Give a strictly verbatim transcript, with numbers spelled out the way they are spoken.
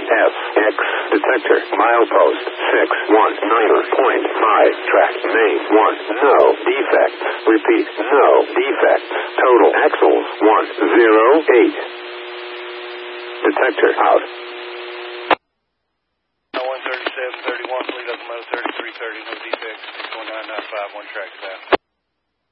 F X detector milepost six one nine point five track main one no defects. Repeat, no defects. Total axles one zero eight. Detector out. one thirty-seven thirty-one, lead up to thirty-three thirty, no defects, six one nine nine five, one track south.